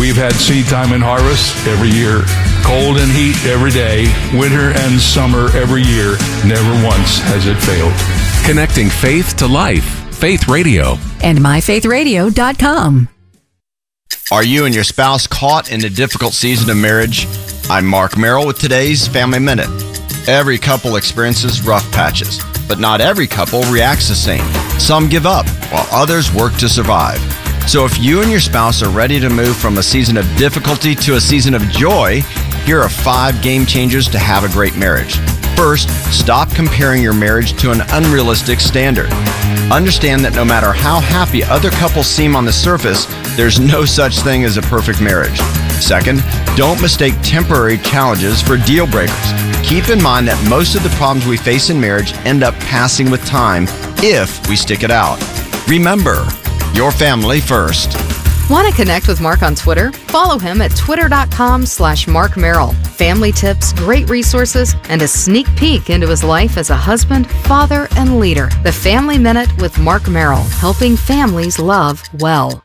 We've had seed time and harvest every year, cold and heat every day, winter and summer every year. Never once has it failed. Connecting faith to life. Faith Radio. And myfaithradio.com. Are you and your spouse caught in a difficult season of marriage? I'm Mark Merrill with today's Family Minute. Every couple experiences rough patches, but not every couple reacts the same. Some give up, while others work to survive. So if you and your spouse are ready to move from a season of difficulty to a season of joy, here are 5 game changers to have a great marriage. First, stop comparing your marriage to an unrealistic standard. Understand that no matter how happy other couples seem on the surface, there's no such thing as a perfect marriage. Second, don't mistake temporary challenges for deal breakers. Keep in mind that most of the problems we face in marriage end up passing with time if we stick it out. Remember, your family first. Want to connect with Mark on Twitter? Follow him at twitter.com/Mark Merrill. Family tips, great resources, and a sneak peek into his life as a husband, father, and leader. The Family Minute with Mark Merrill, helping families love well.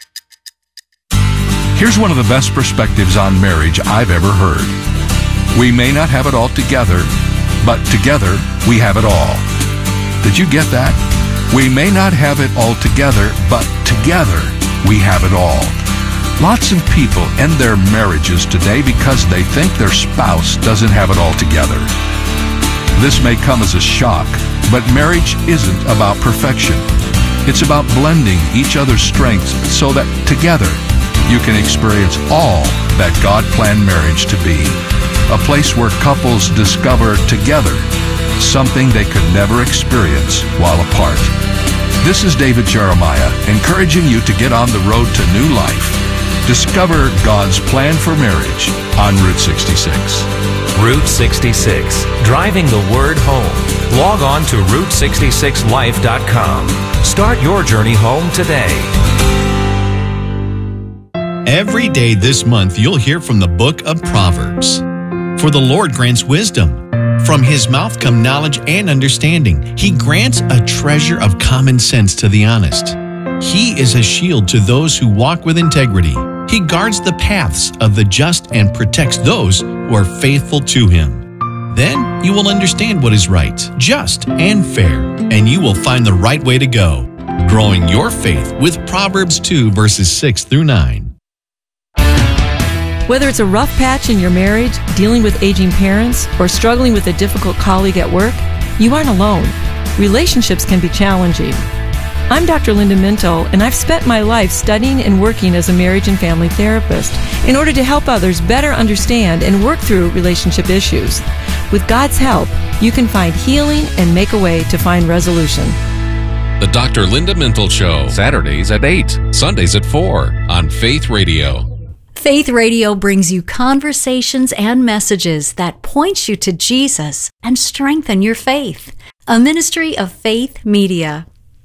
Here's one of the best perspectives on marriage I've ever heard. We may not have it all together, but together we have it all. Did you get that? We may not have it all together, but together we have it all. Lots of people end their marriages today because they think their spouse doesn't have it all together. This may come as a shock, but marriage isn't about perfection. It's about blending each other's strengths so that together you can experience all that God planned marriage to be. A place where couples discover together something they could never experience while apart. This is David Jeremiah, encouraging you to get on the road to new life. Discover God's plan for marriage on Route 66. Route 66, driving the word home. Log on to Route66Life.com. Start your journey home today. Every day this month, you'll hear from the book of Proverbs. For the Lord grants wisdom. From his mouth come knowledge and understanding. He grants a treasure of common sense to the honest. He is a shield to those who walk with integrity. He guards the paths of the just and protects those who are faithful to him. Then you will understand what is right, just, and fair, and you will find the right way to go. Growing your faith with Proverbs 2, verses 6 through 9. Whether it's a rough patch in your marriage, dealing with aging parents, or struggling with a difficult colleague at work, you aren't alone. Relationships can be challenging. I'm Dr. Linda Mintle, and I've spent my life studying and working as a marriage and family therapist in order to help others better understand and work through relationship issues. With God's help, you can find healing and make a way to find resolution. The Dr. Linda Mintle Show. Saturdays at 8, Sundays at 4 on Faith Radio. Faith Radio brings you conversations and messages that point you to Jesus and strengthen your faith. A ministry of Faith Media.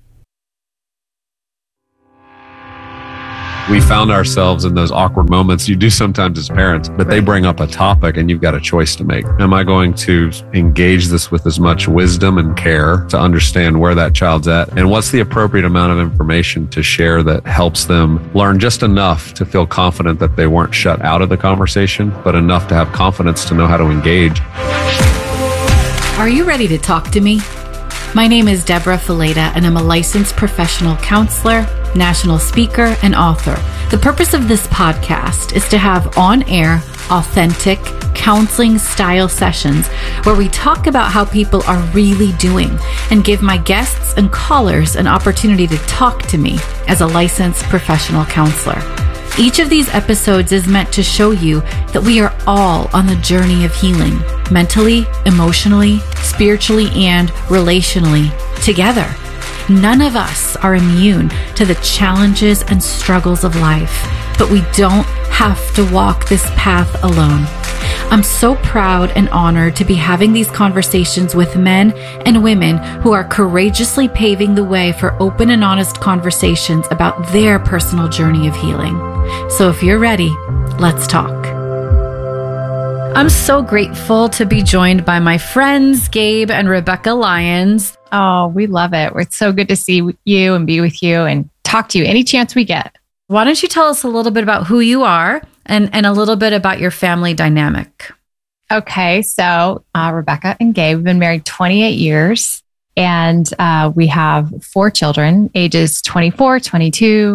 We found ourselves in those awkward moments you do sometimes as parents, but they bring up a topic and you've got a choice to make. Am I going to engage this with as much wisdom and care to understand where that child's at? And what's the appropriate amount of information to share that helps them learn just enough to feel confident that they weren't shut out of the conversation, but enough to have confidence to know how to engage? Are you ready to talk to me? My name is Deborah Fileta, and I'm a licensed professional counselor, national speaker, and author. The purpose of this podcast is to have on-air, authentic, counseling-style sessions where we talk about how people are really doing and give my guests and callers an opportunity to talk to me as a licensed professional counselor. Each of these episodes is meant to show you that we are all on the journey of healing, mentally, emotionally, spiritually, and relationally, together. None of us are immune to the challenges and struggles of life, but we don't have to walk this path alone. I'm so proud and honored to be having these conversations with men and women who are courageously paving the way for open and honest conversations about their personal journey of healing. So if you're ready, let's talk. I'm so grateful to be joined by my friends, Gabe and Rebecca Lyons. Oh, we love it. It's so good to see you and be with you and talk to you any chance we get. Why don't you tell us a little bit about who you are and a little bit about your family dynamic. Okay, so Rebecca and Gabe have been married 28 years, and we have 4 children, ages 24, 22,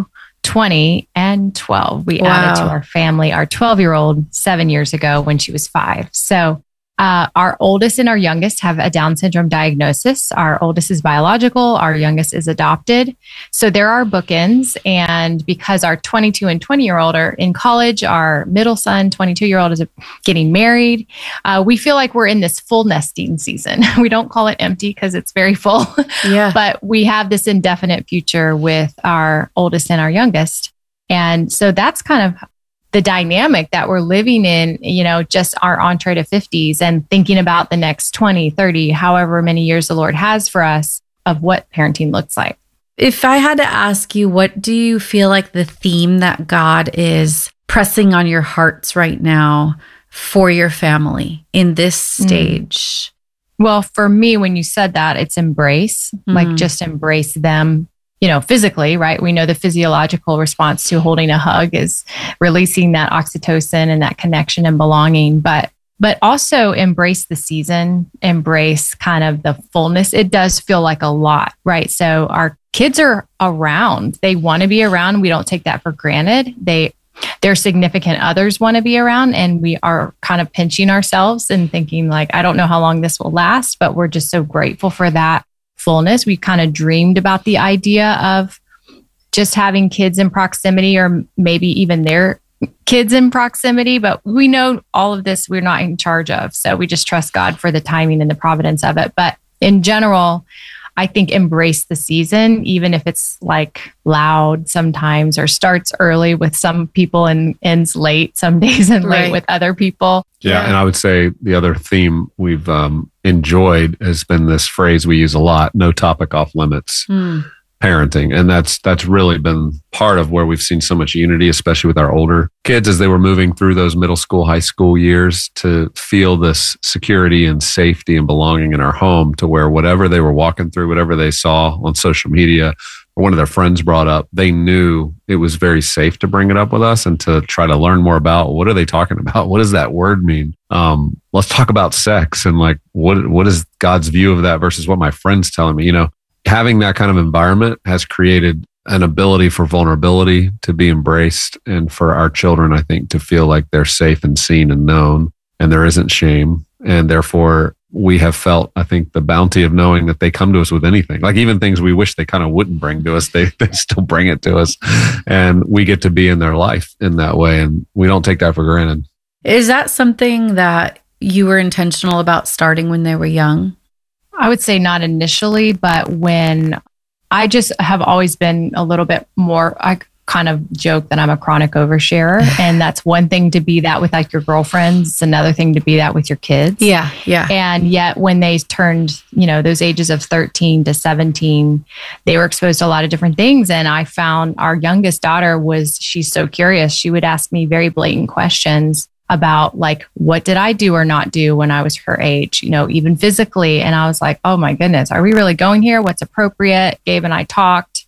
20, and 12. We added to our family our 12-year-old 7 years ago when she was 5. So our oldest and our youngest have a Down syndrome diagnosis. Our oldest is biological. Our youngest is adopted. So there are bookends. And because our 22 and 20-year-old are in college, our middle son, 22-year-old, is getting married, we feel like we're in this full nesting season. We don't call it empty because it's very full. Yeah. But we have this indefinite future with our oldest and our youngest. And so that's kind of the dynamic that we're living in, just our entree to 50s and thinking about the next 20, 30, however many years the Lord has for us of what parenting looks like. If I had to ask you, what do you feel like the theme that God is pressing on your hearts right now for your family in this stage? Well, for me, when you said that, it's embrace, like just embrace them. Physically, right? We know the physiological response to holding a hug is releasing that oxytocin and that connection and belonging, but also embrace the season, embrace kind of the fullness. It does feel like a lot, right? So our kids are around. They want to be around. We don't take that for granted. Their significant others want to be around, and we are kind of pinching ourselves and thinking like, I don't know how long this will last, but we're just so grateful for that fullness. We kind of dreamed about the idea of just having kids in proximity, or maybe even their kids in proximity, but we know all of this we're not in charge of. So we just trust God for the timing and the providence of it. But in general, I think embrace the season, even if it's like loud sometimes or starts early with some people and ends late some days and late with other people. Yeah. And I would say the other theme we've enjoyed has been this phrase we use a lot: no topic off limits. Parenting. And that's really been part of where we've seen so much unity, especially with our older kids as they were moving through those middle school, high school years, to feel this security and safety and belonging in our home, to where whatever they were walking through, whatever they saw on social media or one of their friends brought up, they knew it was very safe to bring it up with us and to try to learn more about what are they talking about? What does that word mean? Let's talk about sex and like, what is God's view of that versus what my friend's telling me, Having that kind of environment has created an ability for vulnerability to be embraced, and for our children, I think, to feel like they're safe and seen and known, and there isn't shame. And therefore, we have felt, I think, the bounty of knowing that they come to us with anything, like even things we wish they kind of wouldn't bring to us, they still bring it to us, and we get to be in their life in that way. And we don't take that for granted. Is that something that you were intentional about starting when they were young? I would say not initially, but when I just have always been a little bit more, I kind of joke that I'm a chronic oversharer. And that's one thing to be that with like your girlfriends. It's another thing to be that with your kids. Yeah. Yeah. And yet when they turned, those ages of 13 to 17, they were exposed to a lot of different things. And I found our youngest daughter she's so curious. She would ask me very blatant questions about like, what did I do or not do when I was her age, even physically. And I was like, oh my goodness, are we really going here? What's appropriate? Gabe and I talked.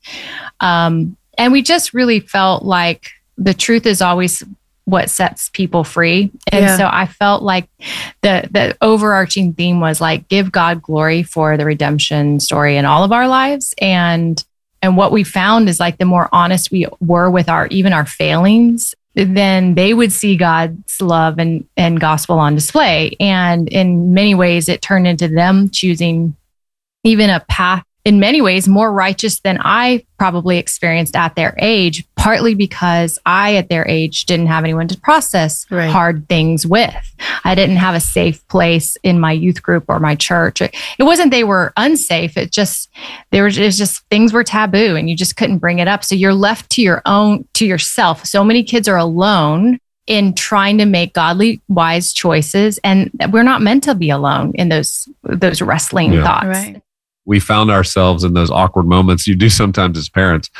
And we just really felt like the truth is always what sets people free. And so I felt like the overarching theme was like, give God glory for the redemption story in all of our lives. And what we found is like, the more honest we were with even our failings, then they would see God's love and gospel on display. And in many ways, it turned into them choosing even a path, in many ways, more righteous than I probably experienced at their age, partly because I, at their age, didn't have anyone to process hard things with. I didn't have a safe place in my youth group or my church. It wasn't they were unsafe. It just things were taboo and you just couldn't bring it up. So you're left to yourself. So many kids are alone in trying to make godly, wise choices. And we're not meant to be alone in those wrestling thoughts. Right. We found ourselves in those awkward moments you do sometimes as parents.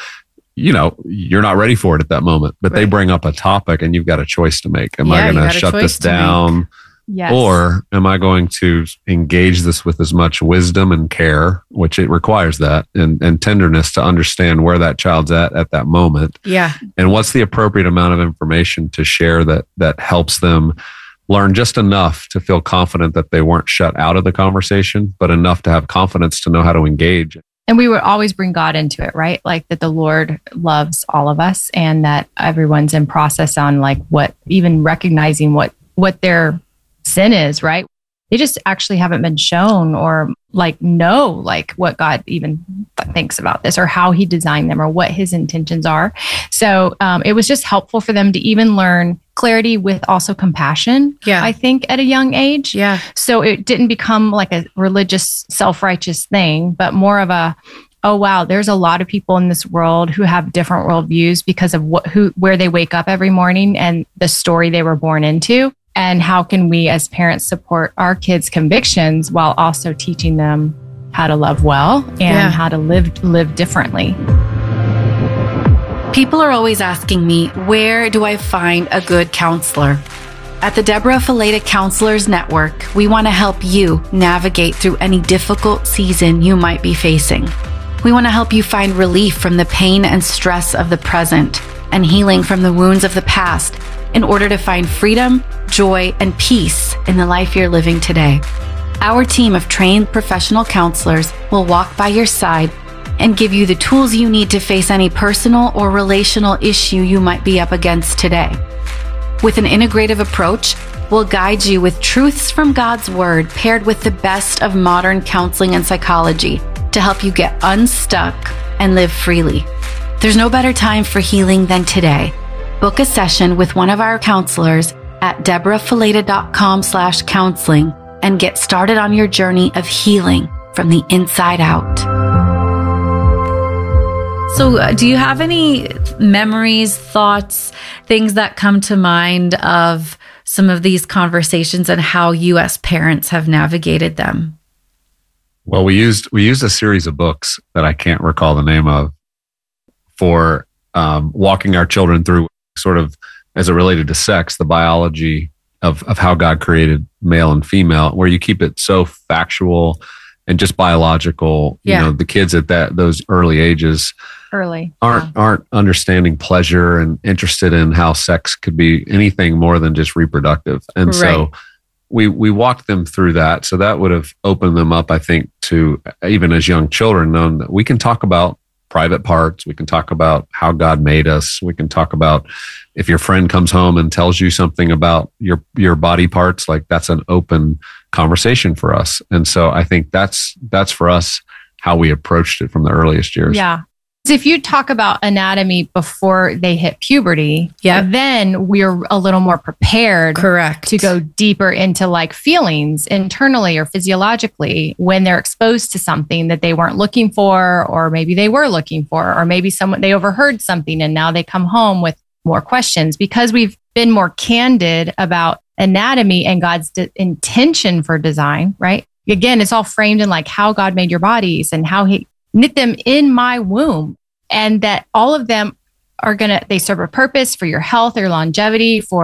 You're not ready for it at that moment, but they bring up a topic and you've got a choice to make. Am I going to shut this down? Yes. Or am I going to engage this with as much wisdom and care, which it requires that, and tenderness to understand where that child's at that moment? Yeah. And what's the appropriate amount of information to share that helps them learn just enough to feel confident that they weren't shut out of the conversation, but enough to have confidence to know how to engage. And we would always bring God into it, right? Like that the Lord loves all of us and that everyone's in process on like what, even recognizing what their sin is, right? They just actually haven't been shown or like know like what God even thinks about this or how he designed them or what his intentions are. So it was just helpful for them to even learn clarity with also compassion, I think, at a young age. Yeah. So it didn't become like a religious, self-righteous thing, but more of a, oh, wow, there's a lot of people in this world who have different worldviews because of where they wake up every morning and the story they were born into. And how can we as parents support our kids' convictions while also teaching them how to love well and how to live differently? People are always asking me, where do I find a good counselor? At the Deborah Fileta Counselors Network, we want to help you navigate through any difficult season you might be facing. We want to help you find relief from the pain and stress of the present and healing from the wounds of the past in order to find freedom, joy, and peace in the life you're living today. Our team of trained professional counselors will walk by your side and give you the tools you need to face any personal or relational issue you might be up against today. With an integrative approach, we'll guide you with truths from God's Word paired with the best of modern counseling and psychology to help you get unstuck and live freely. There's no better time for healing than today. Book a session with one of our counselors at deborahfileta.com/counseling and get started on your journey of healing from the inside out. So do you have any memories, thoughts, things that come to mind of some of these conversations and how you as parents have navigated them? Well, we used a series of books that I can't recall the name of for walking our children through sort of as it related to sex, the biology of how God created male and female, where you keep it so factual and just biological. You know, the kids at those early ages aren't understanding pleasure and interested in how sex could be anything more than just reproductive. And so we walked them through that. So that would have opened them up, I think, to even as young children, knowing that we can talk about private parts. We can talk about how God made us. We can talk about if your friend comes home and tells you something about your body parts, like that's an open conversation for us. And so I think that's for us how we approached it from the earliest years. Yeah. So if you talk about anatomy before they hit puberty, then we're a little more prepared to go deeper into like feelings internally or physiologically when they're exposed to something that they weren't looking for, or maybe they were looking for, or maybe they overheard something and now they come home with more questions because we've been more candid about anatomy and God's intention for design, right? Again, it's all framed in like how God made your bodies and how he knit them in my womb, and that all of them are they serve a purpose for your health or longevity, for